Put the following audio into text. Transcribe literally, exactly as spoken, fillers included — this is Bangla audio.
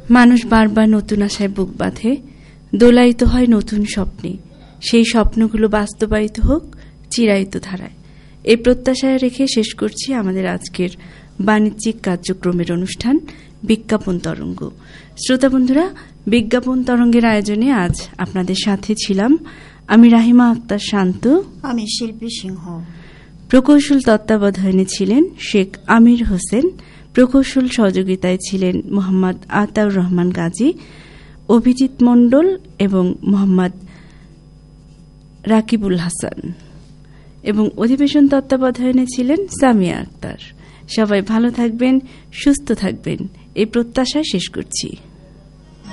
মানুষ বারবার নতুন আশায় বুক বাঁধে, দোলায়িত হয় নতুন স্বপ্নে। সেই স্বপ্নগুলো বাস্তবায়িত হোক চিরায়িত ধারায়, এই প্রত্যাশায় রেখে শেষ করছি আমাদের আজকের বাণিজ্যিক কার্যক্রমের অনুষ্ঠান বিজ্ঞাপন তরঙ্গ। শ্রোতা বন্ধুরা, বিজ্ঞাপন তরঙ্গের আয়োজনে আজ আপনাদের সাথে ছিলাম আমি রাহিমা আক্তার শান্ত, আমি শিল্পী সিংহ। প্রকৌশল তত্ত্বাবধানে ছিলেন শেখ আমির হোসেন, প্রকৌশল সহযোগিতায় ছিলেন মোহাম্মদ আতাউর রহমান গাজী, অভিজিৎ মণ্ডল এবং মোহাম্মদ রাকিবুল হাসান, এবং অধিবেশন তত্ত্বাবধানে ছিলেন সামিয়া আক্তার। সবাই ভালো থাকবেন, সুস্থ থাকবেন, এই প্রত্যাশায় শেষ করছি।